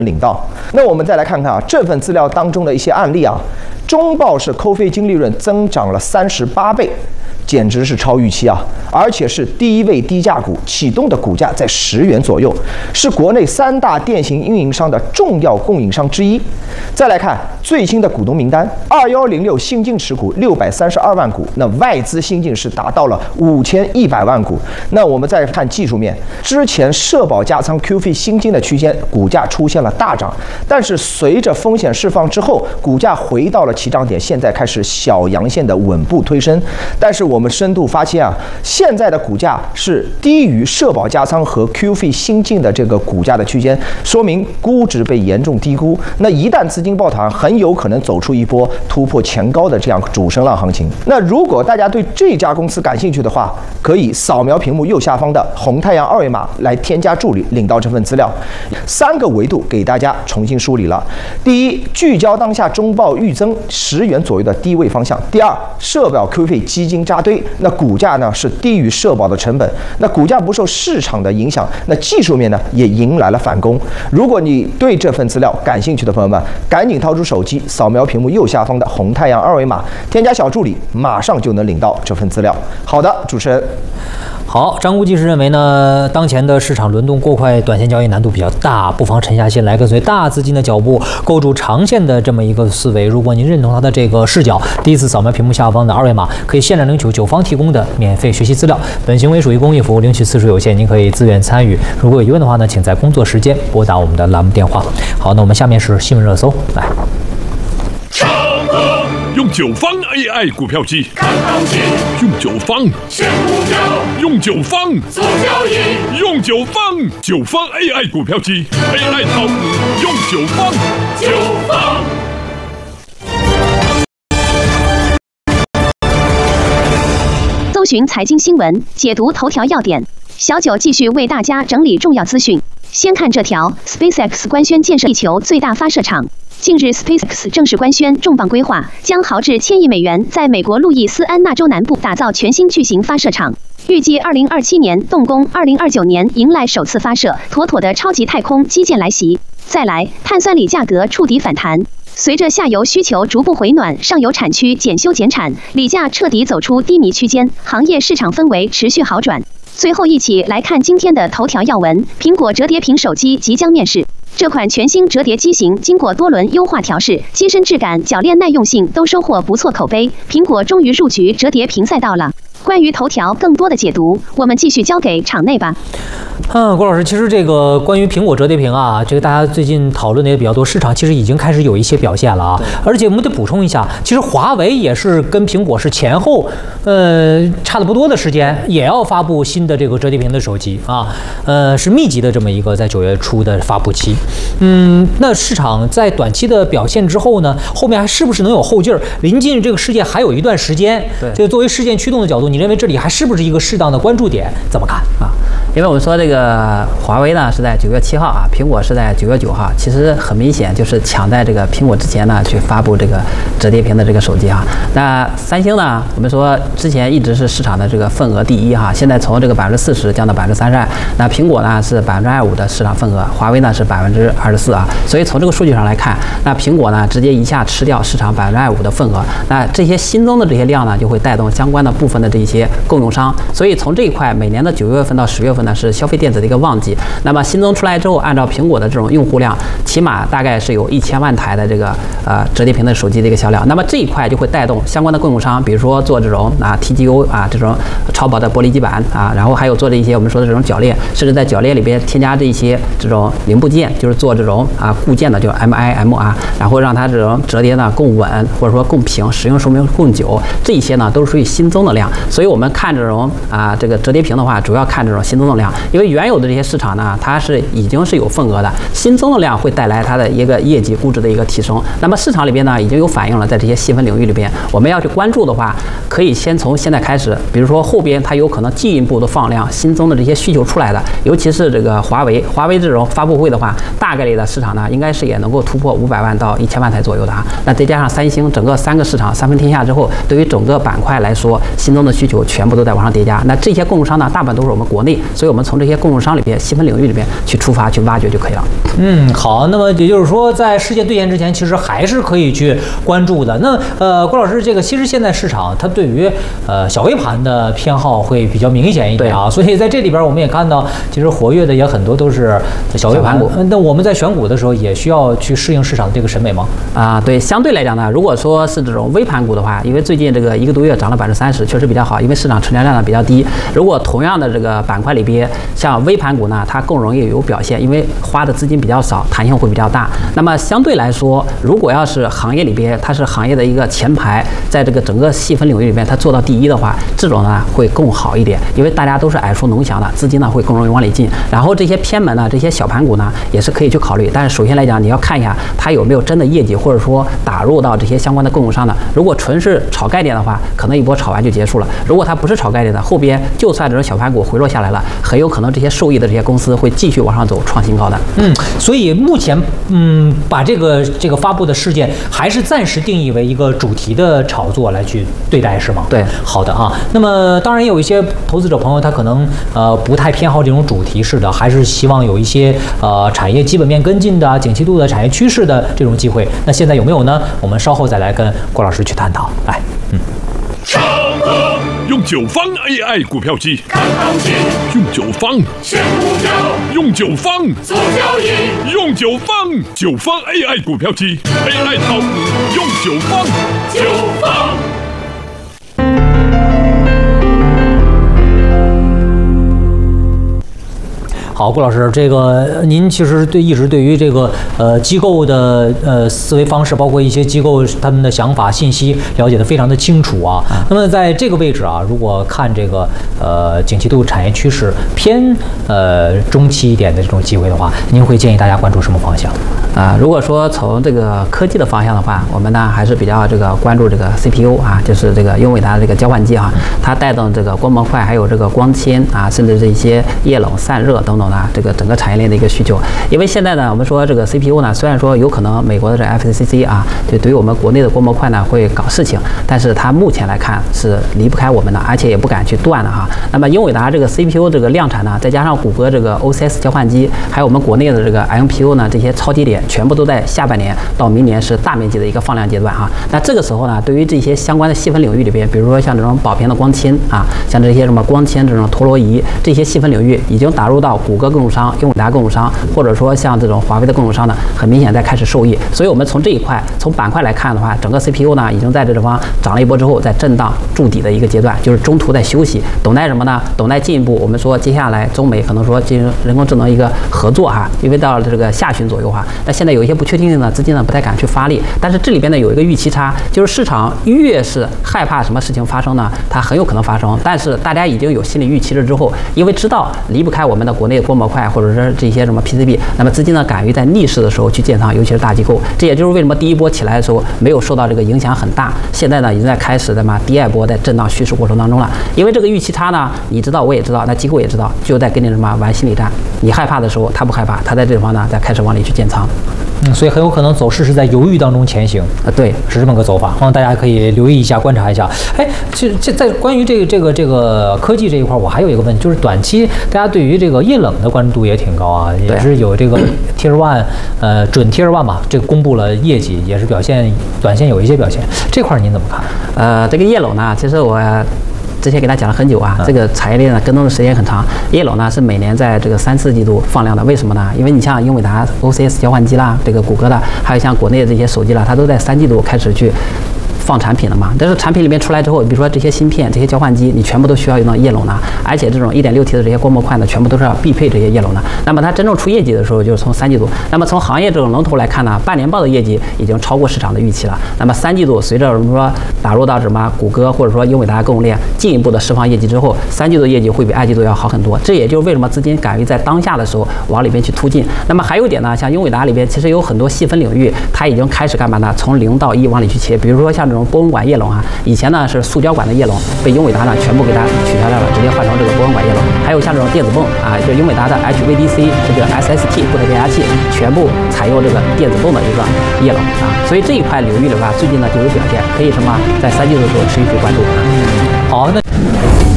领到。那我们再来看看啊，这份资料当中的一些案例啊，中报是扣费净利润增长了38倍。简直是超预期啊！而且是第一位低价股，启动的股价在10元左右，是国内3大电信运营商的重要供应商之一。再来看最新的股东名单，2106新进持股632万股，那外资新进是达到了5100万股。那我们再看技术面，之前社保加仓 Q 费新进的区间，股价出现了大涨，但是随着风险释放之后，股价回到了起涨点，现在开始小阳线的稳步推升。但是我们深度发现啊，现在的股价是低于社保加仓和 Q 费新进的这个股价的区间，说明估值被严重低估。那一旦资金抱团，很有可能走出一波突破前高的这样主升浪行情。那如果大家对这家公司感兴趣的话，可以扫描屏幕右下方的红太阳2维码来添加助理，领到这份资料。3个维度给大家重新梳理了：第一，聚焦当下中报预增10元左右的低位方向；第二，社保 Q 费基金扎堆，那股价呢是低于社保的成本，那股价不受市场的影响，那技术面呢也迎来了反攻。如果你对这份资料感兴趣的朋友们，赶紧掏出手机，扫描屏幕右下方的红太阳2维码，添加小助理，马上就能领到这份资料。好的，主持人。 好，张估计是认为呢，当前的市场轮动过快，短线交易难度比较大，不妨沉下心来，跟随大资金的脚步，构筑长线的这么一个思维。如果您认同他的这个视角，第一次扫描屏幕下方的2维码，可以现场领取九方提供的免费学习资料。本行为属于公益服务，领取次数有限，您可以自愿参与。如果有疑问的话呢，请在工作时间拨打我们的栏目电话。好，那我们下面是新闻热搜，来。 用9方 AI 股票机看行情，用9方选股票，用9方做交易，用9方9方 AI 股票机 AI 炒股，用9方9方。 搜寻财经新闻，解读头条要点。小九继续为大家整理重要资讯。先看这条 ：SpaceX 官宣建设地球最大发射场。近日 ，SpaceX 正式官宣重磅规划，将豪掷1000亿美元在美国路易斯安那州南部打造全新巨型发射场，预计2027年动工，2029年迎来首次发射，妥妥的超级太空基建来袭。再来，碳酸锂价格触底反弹。随着下游需求逐步回暖，上游产区减修减产，锂价彻底走出低迷区间，行业市场氛围持续好转。最后一起来看今天的头条要闻：苹果折叠屏手机即将面世。这款全新折叠机型经过多轮优化调试，机身质感、铰链耐用性都收获不错口碑。苹果终于入局折叠屏赛道了。关于头条更多的解读，我们继续交给场内吧。 郭老师，其实这个关于苹果折叠屏啊，这个大家最近讨论的也比较多，市场其实已经开始有一些表现了啊。而且我们得补充一下，其实华为也是跟苹果是前后差的不多的时间，也要发布新的这个折叠屏的手机啊，是密集的这么一个在9月初的发布期。那市场在短期的表现之后呢，后面还是不是能有后劲儿？临近这个事件还有一段时间，对，这个作为事件驱动的角度，你认为这里还是不是一个适当的关注点？怎么看啊？ 因为我们说这个华为呢是在9月7号啊，苹果是在9月9号，其实很明显就是抢在这个苹果之前呢去发布这个折叠屏的这个手机哈。那三星呢，我们说之前一直是市场的这个份额第一哈，现在从这个40%降到32%，那苹果呢是25%的市场份额，华为呢是24%啊。所以从这个数据上来看，那苹果呢直接一下吃掉市场25%的份额，那这些新增的这些量呢就会带动相关的部分的这些供应商。所以从这一块，每年的9月份到10月份呢是消费电子的一个旺季。那么新增出来之后，按照苹果的这种用户量，起码大概是有1000万台的这个折叠屏的手机的一个销量。那么这一块就会带动相关的供应商，比如说做这种TGO 这种超薄的玻璃基板然后还有做这一些我们说的这种铰链，甚至在铰链里边添加这一些这种零部件，就是做这种固件的，就 MIM 然后让它这种折叠呢更稳，或者说更平，使用寿命更久，这一些呢都是属于新增的量。所以我们看这种这个折叠屏的话，主要看这种新增的量，因为原有的这些市场呢，它是已经是有份额的，新增的量会带来它的一个业绩估值的一个提升。那么市场里边呢已经有反映了，在这些细分领域里边，我们要去关注的话，可以先从现在开始，比如说后边它有可能进一步的放量，新增的这些需求出来的，尤其是这个华为这种发布会的话，大概率的市场呢应该是也能够突破500万到1000万台左右的那再加上三星，整个3个市场三分天下之后，对于整个板块来说，新增的需需求全部都在往上叠加。那这些供应商呢，大部分都是我们国内，所以我们从这些供应商里边细分领域里边去出发去挖掘就可以了。 好，那么也就是说，在事件兑现之前，其实还是可以去关注的。那郭老师，这个其实现在市场它对于小微盘的偏好会比较明显一点啊，所以在这里边我们也看到，其实活跃的也很多都是小微盘股。那我们在选股的时候也需要去适应市场的这个审美吗？ 对，相对来讲呢，如果说是这种微盘股的话，因为最近这个1个多月涨了30%，确实比较好，因为市场成交量呢比较低。如果同样的这个板块里边，像微盘股呢，它更容易有表现，因为花的资金比较少，弹性会比较大。那么相对来说，如果要是行业里边它是行业的一个前排，在这个整个细分领域里面它做到第一的话，这种呢会更好一点，因为大家都是耳熟能详的，资金呢会更容易往里进。然后这些偏门呢，这些小盘股呢也是可以去考虑，但是首先来讲，你要看一下它有没有真的业绩，或者说打入到这些相关的供应商的。如果纯是炒概念的话，可能一波炒完就结束了。如果它不是炒概念的，后边就算这种小盘股回落下来了，很有可能这些受益的这些公司会继续往上走，创新高的。 所以目前把这个发布的事件还是暂时定义为一个主题的炒作来去对待，是吗？ 对， 好的啊。那么当然也有一些投资者朋友，他可能不太偏好这种主题式的，还是希望有一些产业基本面跟进的、景气度的、产业趋势的这种机会。那现在有没有呢？我们稍后再来跟郭老师去探讨。来， 用9方 AI 股票机，看行情；用9方选股票，用9方做交易；用9方AI 股票机 ，AI 炒股用9方。 好，郭老师，这个您其实一直对于这个机构的思维方式，包括一些机构他们的想法、信息了解的非常的清楚啊。那么在这个位置啊，如果看这个景气度、产业趋势偏中期一点的这种机会的话，您会建议大家关注什么方向？ 如果说从这个科技的方向的话，我们呢还是比较这个关注这个 CPU 啊，就是这个英伟达的这个交换机啊，它带动这个光模块，还有这个光纤啊，甚至这些液冷散热等等。这个整个产业链的一个需求，因为现在呢，我们说这个 CPU 呢，虽然说有可能美国的这 FCC 啊，就对于我们国内的光模块呢会搞事情，但是它目前来看是离不开我们的，而且也不敢去断的哈。那么英伟达这个 CPU 这个量产呢，再加上谷歌这个 OCS 交换机，还有我们国内的这个 MPU 呢，这些超低点全部都在下半年到明年是大面积的一个放量阶段哈。那这个时候呢，对于这些相关的细分领域里边，比如说像这种宝屏的光纤啊，像这些什么光纤这种陀螺仪这些细分领域，已经打入到谷歌供应商、英伟达供应商，或者说像这种华为的供应商呢，很明显在开始受益。所以我们从这一块，从板块来看的话，整个 CPU 呢已经在这地方涨了一波之后，在震荡筑底的一个阶段，就是中途在休息，等待什么呢？等待进一步。我们说接下来中美可能说进行人工智能一个合作哈，因为到了这个下旬左右哈，那现在有一些不确定性呢，资金呢不太敢去发力。但是这里边呢有一个预期差，就是市场越是害怕什么事情发生呢，它很有可能发生。但是大家已经有心理预期了之后，因为知道离不开我们的国内的光模块或者是这些什么 PCB， 那么资金呢敢于在逆势的时候去建仓，尤其是大机构。这也就是为什么第一波起来的时候没有受到这个影响很大，现在呢已经在开始第二波在震荡趋势过程当中了。因为这个预期差呢，你知道我也知道，那机构也知道，就在跟你玩心理战。你害怕的时候他不害怕，他在这地方呢在开始往里去建仓。 所以很有可能走势是在犹豫当中前行对， 是这么个走法，大家可以留意一下，观察一下。这在关于这个科技这一块，我还有一个问题，就是短期大家对于这个液冷的关注度也挺高啊，也是有这个 Tier 1，准 Tier 1吧，这个公布了业绩，也是短线有一些表现，这块您怎么看？ 这个液冷呢，其实我之前给大家讲了很久啊，这个产业链呢跟踪的时间很长。液冷呢是每年在这个3、4季度放量的，为什么呢？因为你像英伟达 OCS 交换机啦，这个谷歌的，还有像国内的这些手机啦，它都在3季度开始去放产品了嘛。但是产品里面出来之后，比如说这些芯片、这些交换机，你全部都需要用到液冷的，而且这种1.6T 的这些光模块呢，全部都是要必配这些液冷的。那么它真正出业绩的时候，就是从3季度。那么从行业这种龙头来看呢，半年报的业绩已经超过市场的预期了。那么3季度随着我们说打入到什么谷歌或者说英伟达供应链进一步的释放业绩之后，3季度业绩会比2季度要好很多。这也就是为什么资金敢于在当下的时候往里边去突进。那么还有一点呢，像英伟达里边其实有很多细分领域，它已经开始干嘛呢？从0到1往里去切。比如说像这种波纹管液冷啊，以前呢是塑胶管的液冷，被英伟达呢全部给它取消掉了，直接换成这个波纹管液冷。还有像这种电子泵啊，就英伟达的 HVDC 这个 SST 固态电压器，全部采用这个电子泵的一个液冷啊。所以这一块领域的话，最近呢就有表现，可以在3季度的时候持续去关注。 好，那。